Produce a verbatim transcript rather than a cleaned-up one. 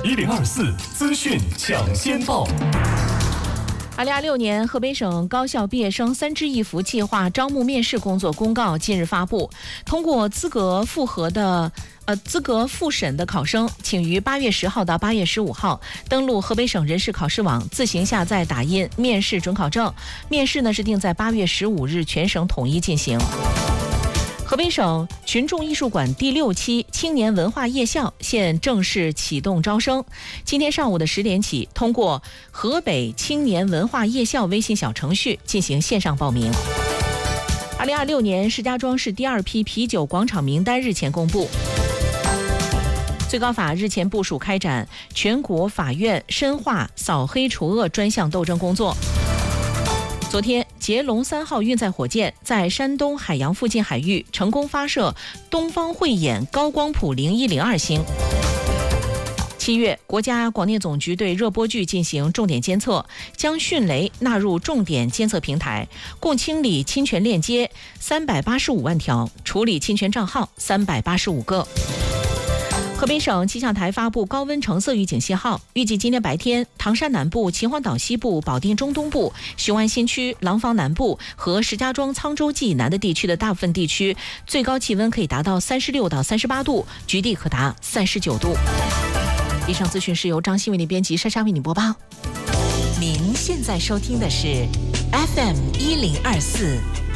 一零二四资讯抢先报。 二零二六年河北省高校毕业生三支一扶计划招募面试工作公告近日发布，通过资格复核的呃资格复审的考生，请于八月十号到八月十五号登录河北省人事考试网，自行下载打印面试准考证。面试呢是定在八月十五日全省统一进行。河北省群众艺术馆第六期青年文化夜校现正式启动招生。今天上午的十点起，通过河北青年文化夜校微信小程序进行线上报名。二零二六年石家庄市第二批啤酒广场名单日前公布。最高法日前部署开展全国法院深化扫黑除恶专项斗争工作。昨天，捷龙三号运载火箭在山东海洋附近海域成功发射东方慧眼高光谱零一零二星。七月，国家广电总局对热播剧进行重点监测，将迅雷纳入重点监测平台，共清理侵权链接三百八十五万条，处理侵权账号三百八十五个。河北省气象台发布高温橙色预警信号，预计今天白天，唐山南部、秦皇岛西部、保定中东部、雄安新区、廊坊南部和石家庄、沧州冀以南的地区的大部分地区，最高气温可以达到三十六到三十八度，局地可达三十九度。以上资讯是由张欣为您编辑，莎莎为您播报。 您现在收听的是 F M 一零二四